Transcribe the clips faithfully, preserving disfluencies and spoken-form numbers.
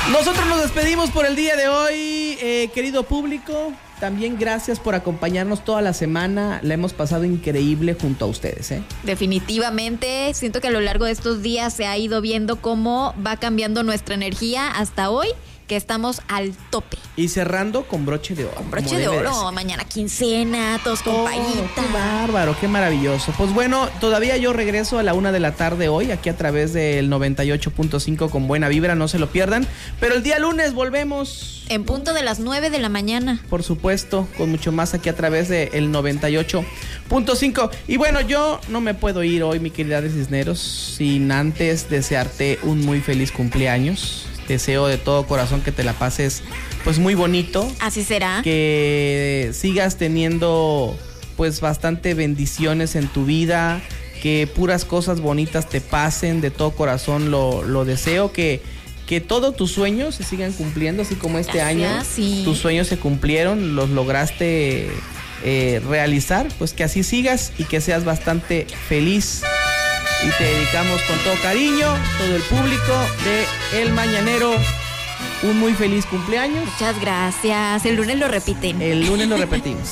Nosotros nos despedimos por el día de hoy, eh, querido público. También gracias por acompañarnos toda la semana. La hemos pasado increíble junto a ustedes, ¿eh? Definitivamente, siento que a lo largo de estos días se ha ido viendo cómo va cambiando nuestra energía hasta hoy, que estamos al tope. Y cerrando con broche de oro. Con broche de oro, de mañana quincena, todos con oh, paguita. Qué bárbaro, qué maravilloso. Pues bueno, todavía yo regreso a la una de la tarde hoy, aquí a través del noventa y ocho punto cinco con buena vibra, no se lo pierdan. Pero el día lunes volvemos. En punto de las nueve de la mañana. Por supuesto, con mucho más aquí a través del noventa y ocho punto cinco. Y bueno, yo no me puedo ir hoy, mi querida de Cisneros, sin antes desearte un muy feliz cumpleaños. Deseo de todo corazón que te la pases pues muy bonito. Así será. Que sigas teniendo pues bastante bendiciones en tu vida, que puras cosas bonitas te pasen, de todo corazón lo, lo deseo, que, que todos tus sueños se sigan cumpliendo, así como este Gracias, año sí. Tus sueños se cumplieron, los lograste eh, realizar, pues que así sigas y que seas bastante feliz. Y te dedicamos con todo cariño, todo el público de El Mañanero, un muy feliz cumpleaños. Muchas gracias. El lunes lo repiten. El lunes lo repetimos.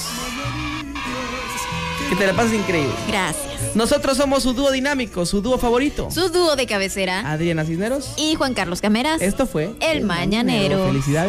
Que te la pases increíble. Gracias. Nosotros somos su dúo dinámico, su dúo favorito. Su dúo de cabecera. Adriana Cisneros y Juan Carlos Cameras. Esto fue El, el Mañanero. Mañanero. Felicidades.